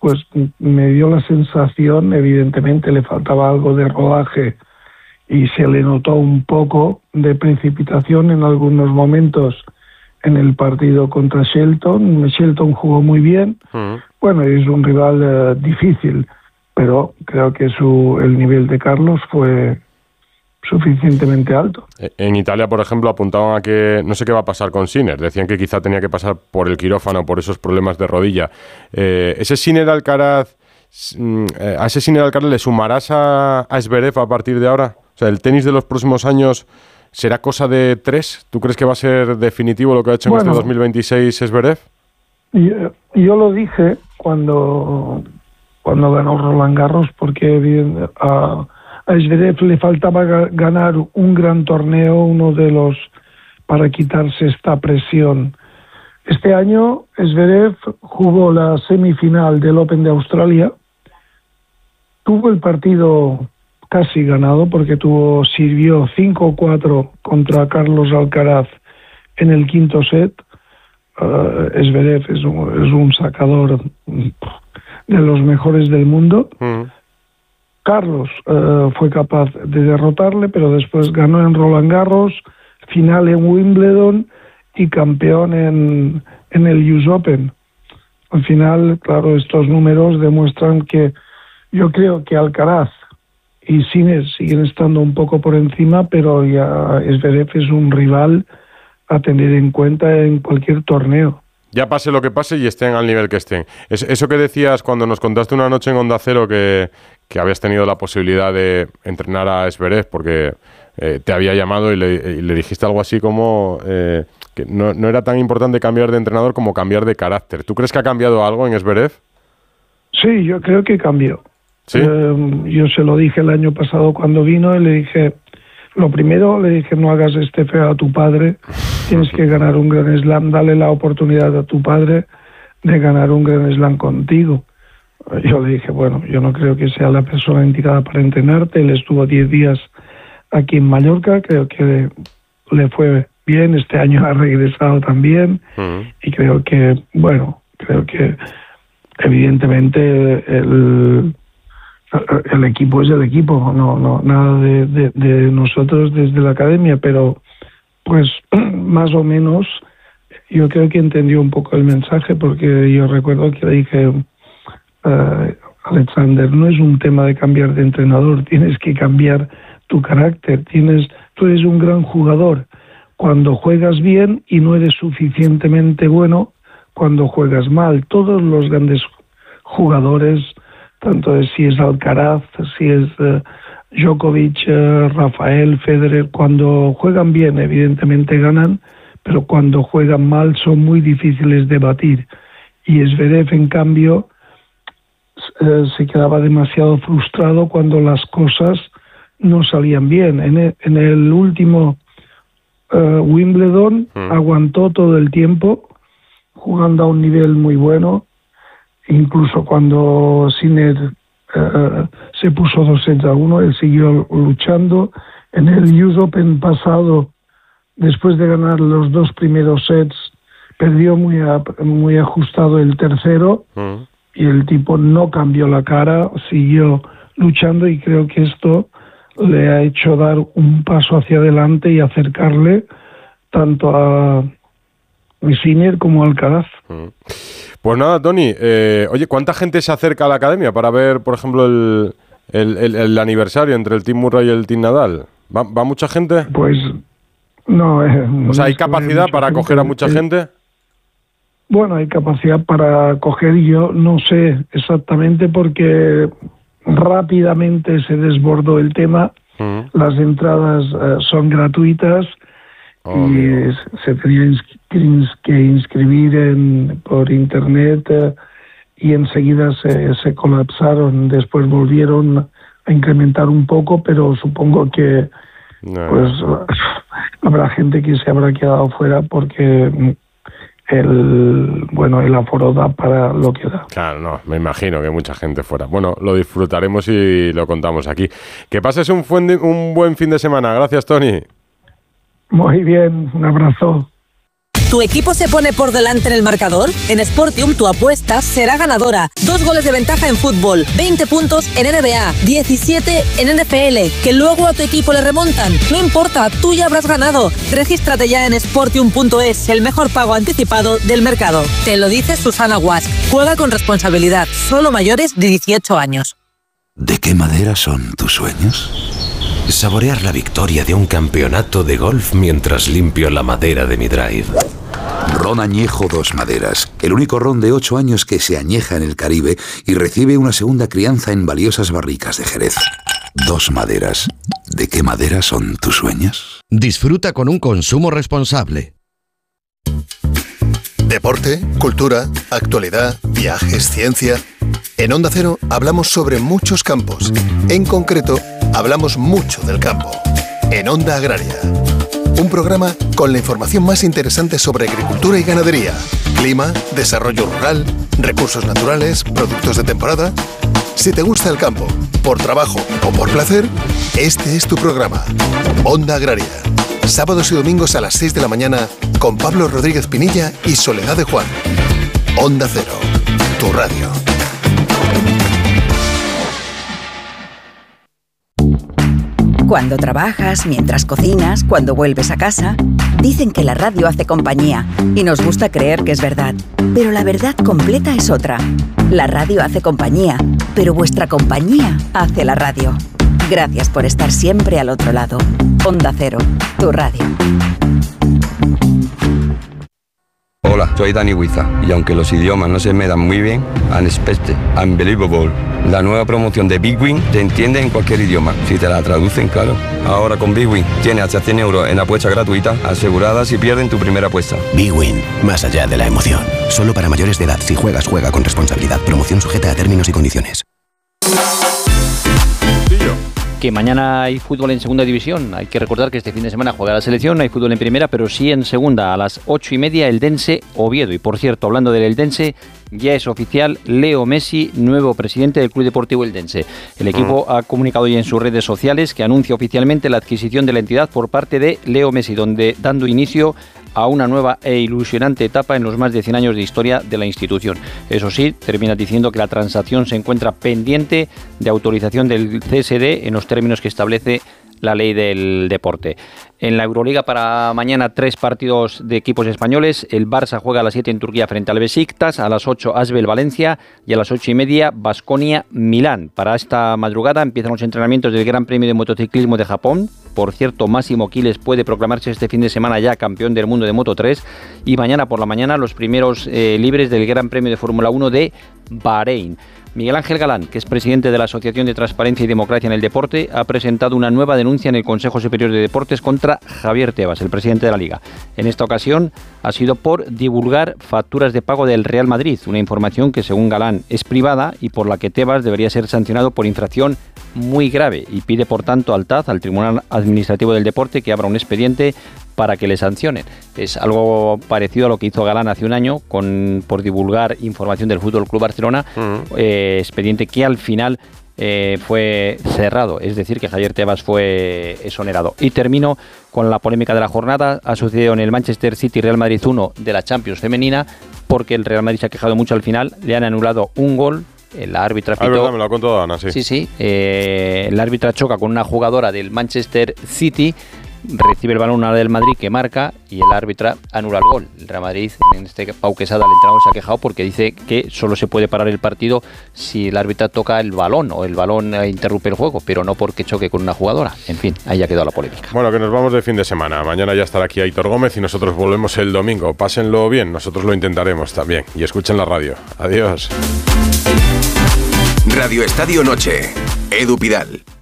pues me dio la sensación, evidentemente le faltaba algo de rodaje y se le notó un poco de precipitación en algunos momentos en el partido contra Shelton. Shelton jugó muy bien, bueno, es un rival difícil, pero creo que el nivel de Carlos fue suficientemente alto. En Italia, por ejemplo, apuntaban a que no sé qué va a pasar con Sinner. Decían que quizá tenía que pasar por el quirófano por esos problemas de rodilla. ¿Ese Sinner Alcaraz, a ese Sinner Alcaraz le sumarás a Zverev a partir de ahora? O sea, ¿el tenis de los próximos años será cosa de 3? ¿Tú crees que va a ser definitivo lo que ha hecho en este 2026 Zverev? Yo lo dije cuando ganó Roland Garros, porque a Zverev le faltaba ganar un gran torneo, uno de los para quitarse esta presión. Este año Zverev jugó la semifinal del Open de Australia, tuvo el partido casi ganado porque sirvió 5-4 contra Carlos Alcaraz en el quinto set. Zverev es un sacador de los mejores del mundo. Carlos fue capaz de derrotarle, pero después ganó en Roland Garros, final en Wimbledon y campeón en el US Open. Al final, claro, estos números demuestran que yo creo que Alcaraz y Sinner siguen estando un poco por encima, pero ya Zverev es un rival a tener en cuenta en cualquier torneo. Ya pase lo que pase y estén al nivel que estén. Eso que decías cuando nos contaste una noche en Onda Cero que habías tenido la posibilidad de entrenar a Zverev porque te había llamado y le dijiste algo así como que no era tan importante cambiar de entrenador como cambiar de carácter. ¿Tú crees que ha cambiado algo en Zverev? Sí, yo creo que cambió. ¿Sí? Yo se lo dije el año pasado cuando vino y le dije, lo primero, le dije, no hagas este feo a tu padre, tienes que ganar un Grand Slam, dale la oportunidad a tu padre de ganar un Grand Slam contigo. Yo le dije, bueno, yo no creo que sea la persona indicada para entrenarte. Él estuvo 10 días aquí en Mallorca, creo que le fue bien, este año ha regresado también y creo que evidentemente el equipo es el equipo, no nada de nosotros desde la academia, pero pues más o menos yo creo que entendió un poco el mensaje, porque yo recuerdo que le dije, Alexander, no es un tema de cambiar de entrenador, tienes que cambiar tu carácter, tú eres un gran jugador cuando juegas bien y no eres suficientemente bueno cuando juegas mal. Todos los grandes jugadores, tanto si es Alcaraz, si es Djokovic, Rafael, Federer, cuando juegan bien evidentemente ganan, pero cuando juegan mal son muy difíciles de batir. Y Zverev, en cambio, se quedaba demasiado frustrado cuando las cosas no salían bien. En el último Wimbledon aguantó todo el tiempo jugando a un nivel muy bueno, incluso cuando Sinner se puso 2-1, él siguió luchando. En el US Open pasado, después de ganar los 2 primeros sets, perdió muy ajustado el tercero y el tipo no cambió la cara, siguió luchando, y creo que esto le ha hecho dar un paso hacia adelante y acercarle tanto a Sinner como a Alcaraz. Pues nada, Toni, oye, ¿cuánta gente se acerca a la academia para ver, por ejemplo, el aniversario entre el Team Murray y el Team Nadal? ¿Va mucha gente? Pues no. O sea, ¿hay capacidad para acoger a mucha gente? Bueno, hay capacidad para acoger, yo no sé exactamente, porque rápidamente se desbordó el tema. Las entradas son gratuitas y se tenía que inscribir por internet y enseguida se colapsaron. Después volvieron a incrementar un poco, pero supongo que pues habrá gente que se habrá quedado fuera porque el aforo da para lo que da. Claro, no, me imagino que mucha gente fuera. Bueno, lo disfrutaremos y lo contamos aquí. Que pases un buen fin de semana. Gracias, Toni. Muy bien, un abrazo. ¿Tu equipo se pone por delante en el marcador? En Sportium tu apuesta será ganadora. 2 goles de ventaja en fútbol, 20 puntos en NBA, 17 en NFL, que luego a tu equipo le remontan. No importa, tú ya habrás ganado. Regístrate ya en Sportium.es, el mejor pago anticipado del mercado. Te lo dice Susana Guas. Juega con responsabilidad, solo mayores de 18 años. ¿De qué madera son tus sueños? Saborear la victoria de un campeonato de golf mientras limpio la madera de mi drive. Ron Añejo Dos Maderas, el único ron de 8 años que se añeja en el Caribe y recibe una segunda crianza en valiosas barricas de Jerez. Dos Maderas. ¿De qué madera son tus sueños? Disfruta con un consumo responsable. Deporte, cultura, actualidad, viajes, ciencia. En Onda Cero hablamos sobre muchos campos. En concreto, hablamos mucho del campo. En Onda Agraria. Un programa con la información más interesante sobre agricultura y ganadería, clima, desarrollo rural, recursos naturales, productos de temporada. Si te gusta el campo, por trabajo o por placer, este es tu programa. Onda Agraria. Sábados y domingos a las 6 de la mañana con Pablo Rodríguez Pinilla y Soledad de Juan. Onda Cero, tu radio. Cuando trabajas, mientras cocinas, cuando vuelves a casa, dicen que la radio hace compañía y nos gusta creer que es verdad. Pero la verdad completa es otra. La radio hace compañía, pero vuestra compañía hace la radio. Gracias por estar siempre al otro lado. Onda Cero, tu radio. Hola, soy Dani Huiza y aunque los idiomas no se me dan muy bien, Unexpected, Unbelievable, la nueva promoción de Big Win te entiende en cualquier idioma, si te la traducen, claro. Ahora con Big Win tienes hasta 100 euros en apuesta gratuita asegurada si pierden tu primera apuesta. Big Win, más allá de la emoción. Solo para mayores de edad. Si juegas, juega con responsabilidad. Promoción sujeta a términos y condiciones. Que mañana hay fútbol en segunda división. Hay que recordar que este fin de semana juega la selección, no hay fútbol en primera, pero sí en segunda. A las 8:30 Eldense Oviedo. Y por cierto, hablando del Eldense, ya es oficial Leo Messi, nuevo presidente del Club Deportivo Eldense. El equipo ha comunicado ya en sus redes sociales que anuncia oficialmente la adquisición de la entidad por parte de Leo Messi, dando inicio a una nueva e ilusionante etapa en los más de 100 años de historia de la institución. Eso sí, termina diciendo que la transacción se encuentra pendiente de autorización del CSD en los términos que establece la ley del deporte. En la Euroliga para mañana 3 partidos de equipos españoles. El Barça juega a las 7 en Turquía frente al Besiktas, a las 8 Asbel Valencia y a las 8:30 Baskonia Milán. Para esta madrugada empiezan los entrenamientos del Gran Premio de Motociclismo de Japón. Por cierto, Máximo Quiles puede proclamarse este fin de semana ya campeón del mundo de Moto 3. Y mañana por la mañana los primeros libres del Gran Premio de Fórmula 1 de Bahrein. Miguel Ángel Galán, que es presidente de la Asociación de Transparencia y Democracia en el Deporte, ha presentado una nueva denuncia en el Consejo Superior de Deportes contra Javier Tebas, el presidente de la Liga. En esta ocasión ha sido por divulgar facturas de pago del Real Madrid, una información que según Galán es privada y por la que Tebas debería ser sancionado por infracción muy grave y pide por tanto al TAD, al Tribunal Administrativo del Deporte, que abra un expediente para que le sancionen. Es algo parecido a lo que hizo Galán hace un año por divulgar información del Fútbol Club Barcelona, expediente que al final fue cerrado, es decir, que Javier Tebas fue exonerado. Y termino con la polémica de la jornada. Ha sucedido en el Manchester City Real Madrid 1 de la Champions femenina, porque el Real Madrid se ha quejado mucho al final, le han anulado un gol. La árbitra pitó. Verdad, me lo ha contado Ana, sí. Sí. La árbitra choca con una jugadora del Manchester City, recibe el balón del Madrid que marca y el árbitra anula el gol. El Real Madrid, en este Pau Quesada, el entrenador, se ha quejado porque dice que solo se puede parar el partido si el árbitra toca el balón o el balón interrumpe el juego, pero no porque choque con una jugadora. En fin, ahí ha quedado la polémica. Bueno, que nos vamos de fin de semana. Mañana ya estará aquí Aitor Gómez y nosotros volvemos el domingo. Pásenlo bien, nosotros lo intentaremos también. Y escuchen la radio. Adiós. Radio Estadio Noche. Edu Pidal.